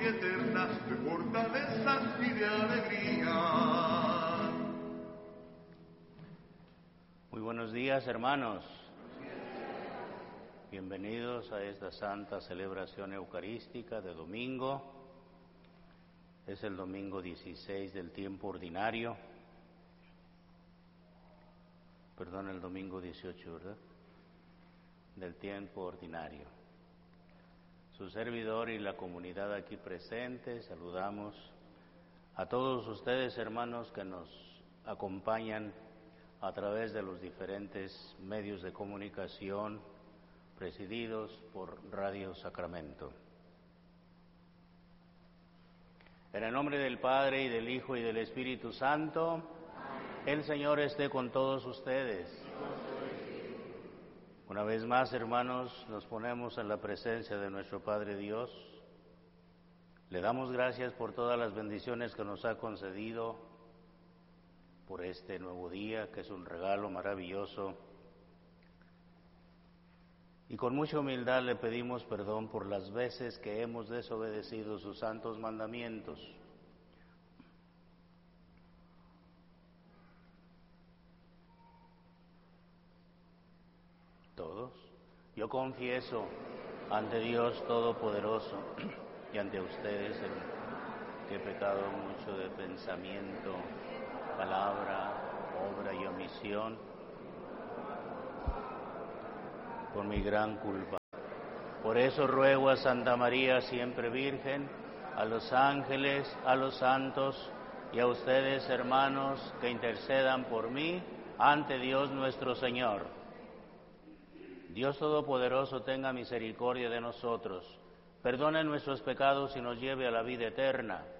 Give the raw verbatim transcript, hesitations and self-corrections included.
eterna, de fortaleza y de alegría. Muy buenos días, hermanos. Bienvenidos a esta santa celebración eucarística de domingo. Es el domingo dieciséis del tiempo ordinario. Perdón, el domingo dieciocho, ¿verdad? Del tiempo ordinario. Su servidor y la comunidad aquí presente, saludamos a todos ustedes, hermanos, que nos acompañan a través de los diferentes medios de comunicación presididos por Radio Sacramento. En el nombre del Padre, y del Hijo, y del Espíritu Santo, amén. El Señor esté con todos ustedes. Una vez más, hermanos, nos ponemos en la presencia de nuestro Padre Dios. Le damos gracias por todas las bendiciones que nos ha concedido, por este nuevo día, que es un regalo maravilloso. Y con mucha humildad le pedimos perdón por las veces que hemos desobedecido sus santos mandamientos. Todos. Yo confieso ante Dios Todopoderoso y ante ustedes que he pecado mucho de pensamiento, palabra, obra y omisión, por mi gran culpa. Por eso ruego a Santa María, siempre Virgen, a los ángeles, a los santos y a ustedes, hermanos, que intercedan por mí ante Dios nuestro Señor. Dios Todopoderoso tenga misericordia de nosotros, perdone nuestros pecados y nos lleve a la vida eterna.